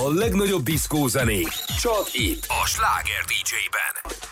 A legnagyobb diszkózenék csak itt a Sláger DJ-ben.